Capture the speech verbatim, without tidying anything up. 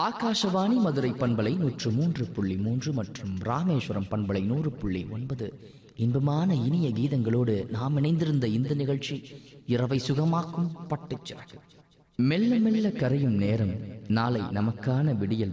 ஆகாஷவாணி மதுரை பண்பலை நூற்று மூன்று புள்ளி மூன்று மற்றும் ராமேஸ்வரம் பண்பலை நூறு புள்ளி ஒன்பது. இன்பமான இனிய கீதங்களோடு நாம் இணைந்திருந்த இந்த நிகழ்ச்சி இரவை சுகமாக்கும் பட்டுச்சிறகு. மெல்ல மெல்ல கரையும் நேரம், நாளை நமக்கான விடியல்